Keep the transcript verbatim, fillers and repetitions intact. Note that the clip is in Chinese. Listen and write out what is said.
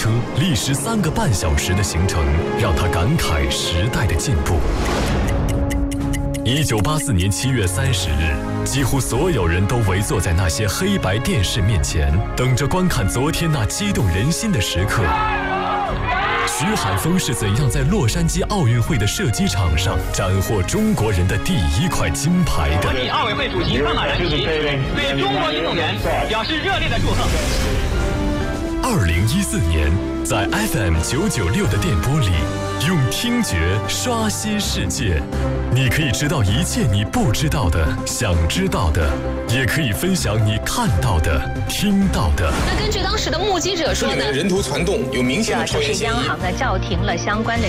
车，历时三个半小时的行程，让他感慨时代的进步。一九八四年七月三十日，几乎所有人都围坐在那些黑白电视面前，等着观看昨天那激动人心的时刻。徐海峰是怎样在洛杉矶奥运会的射击场上斩获中国人的第一块金牌的？ 奥委会主席康马兰奇对中国运动员表示热烈的祝贺。 二零一四年，在 F M 九九六的电波里，用听觉刷新世界。你可以知道一切你不知道的、想知道的，也可以分享你看到的、听到的。 那根据当时的目击者说呢， 人头攒动有明显的超越嫌疑。 就是央行呢叫停了相关的